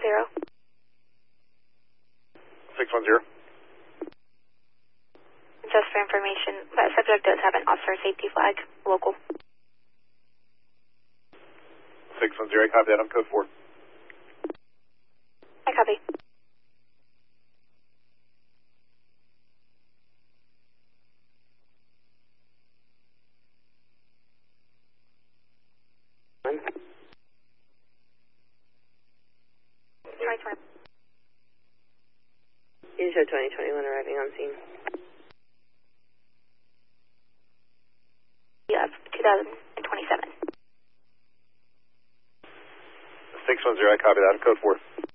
610. Just for information, that subject does have an officer safety flag, local. 610, copy that. I'm code 4. I copy. You show 2021 arriving on scene. Yeah, 2027. 610, I copy that. I'm code 4.